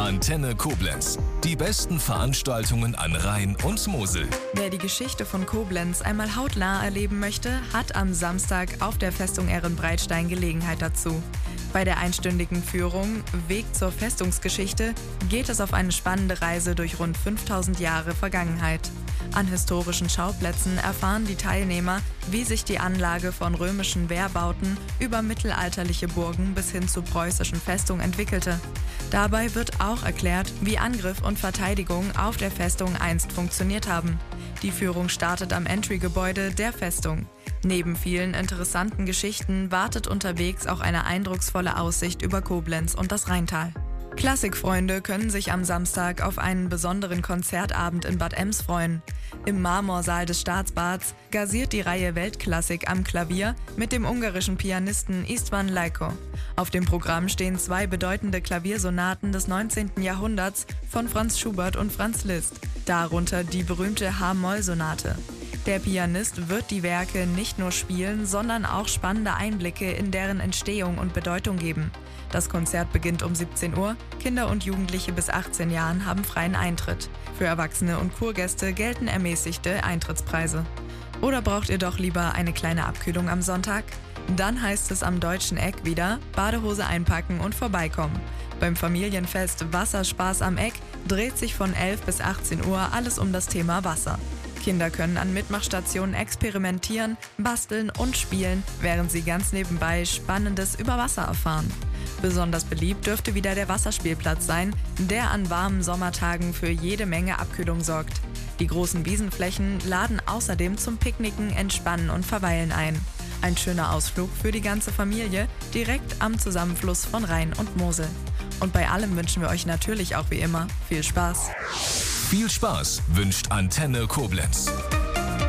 Antenne Koblenz. Die besten Veranstaltungen an Rhein und Mosel. Wer die Geschichte von Koblenz einmal hautnah erleben möchte, hat am Samstag auf der Festung Ehrenbreitstein Gelegenheit dazu. Bei der einstündigen Führung Weg zur Festungsgeschichte geht es auf eine spannende Reise durch rund 5000 Jahre Vergangenheit. An historischen Schauplätzen erfahren die Teilnehmer, wie sich die Anlage von römischen Wehrbauten über mittelalterliche Burgen bis hin zu preußischen Festungen entwickelte. Dabei wird auch erklärt, wie Angriff und Verteidigung auf der Festung einst funktioniert haben. Die Führung startet am Entry-Gebäude der Festung. Neben vielen interessanten Geschichten wartet unterwegs auch eine eindrucksvolle Aussicht über Koblenz und das Rheintal. Klassikfreunde können sich am Samstag auf einen besonderen Konzertabend in Bad Ems freuen. Im Marmorsaal des Staatsbads gaziert die Reihe Weltklassik am Klavier mit dem ungarischen Pianisten István Lajkó. Auf dem Programm stehen zwei bedeutende Klaviersonaten des 19. Jahrhunderts von Franz Schubert und Franz Liszt, darunter die berühmte H-Moll-Sonate. Der Pianist wird die Werke nicht nur spielen, sondern auch spannende Einblicke in deren Entstehung und Bedeutung geben. Das Konzert beginnt um 17 Uhr. Kinder und Jugendliche bis 18 Jahren haben freien Eintritt. Für Erwachsene und Kurgäste gelten ermäßigte Eintrittspreise. Oder braucht ihr doch lieber eine kleine Abkühlung am Sonntag? Dann heißt es am Deutschen Eck wieder Badehose einpacken und vorbeikommen. Beim Familienfest Wasserspaß am Eck dreht sich von 11 bis 18 Uhr alles um das Thema Wasser. Kinder können an Mitmachstationen experimentieren, basteln und spielen, während sie ganz nebenbei Spannendes über Wasser erfahren. Besonders beliebt dürfte wieder der Wasserspielplatz sein, der an warmen Sommertagen für jede Menge Abkühlung sorgt. Die großen Wiesenflächen laden außerdem zum Picknicken, Entspannen und Verweilen ein. Ein schöner Ausflug für die ganze Familie, direkt am Zusammenfluss von Rhein und Mosel. Und bei allem wünschen wir euch natürlich auch wie immer viel Spaß. Viel Spaß wünscht Antenne Koblenz.